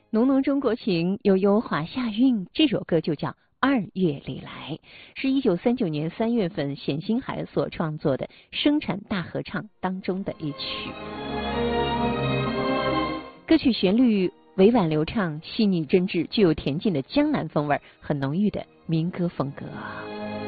浓浓中国情，悠悠华夏韵。这首歌就叫《二月里来》，是1939年3月份冼星海所创作的生产大合唱当中的一曲。歌曲旋律委婉流畅、细腻真挚，具有恬静的江南风味和浓郁的民歌风格。